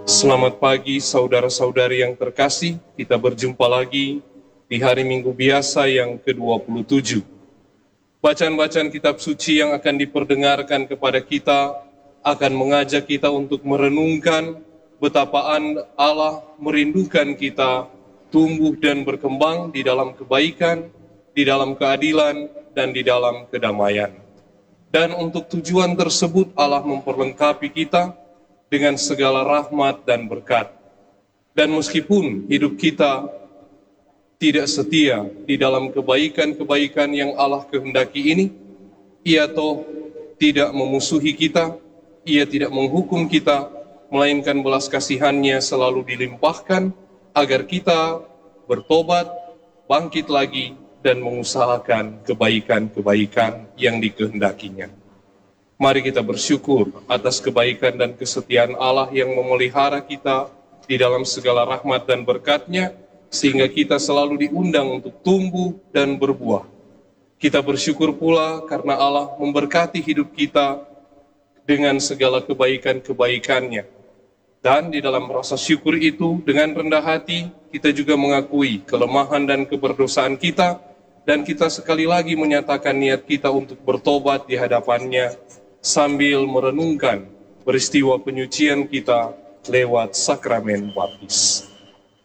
Selamat pagi saudara-saudari yang terkasih, kita berjumpa lagi di hari Minggu biasa yang ke-27. Bacaan-bacaan kitab suci yang akan diperdengarkan kepada kita akan mengajak kita untuk merenungkan betapa Allah merindukan kita tumbuh dan berkembang di dalam kebaikan, di dalam keadilan, dan di dalam kedamaian. Dan untuk tujuan tersebut Allah memperlengkapi kita dengan segala rahmat dan berkat. Dan meskipun hidup kita tidak setia di dalam kebaikan-kebaikan yang Allah kehendaki ini, Ia toh tidak memusuhi kita, Ia tidak menghukum kita, melainkan belas kasihan-Nya selalu dilimpahkan agar kita bertobat, bangkit lagi, dan mengusahakan kebaikan-kebaikan yang dikehendakinya. Mari kita bersyukur atas kebaikan dan kesetiaan Allah yang memelihara kita di dalam segala rahmat dan berkat-Nya, sehingga kita selalu diundang untuk tumbuh dan berbuah. Kita bersyukur pula karena Allah memberkati hidup kita dengan segala kebaikan-kebaikan-Nya. Dan di dalam rasa syukur itu, dengan rendah hati, kita juga mengakui kelemahan dan keberdosaan kita, dan kita sekali lagi menyatakan niat kita untuk bertobat di hadapan-Nya, sambil merenungkan peristiwa penyucian kita lewat sakramen baptis.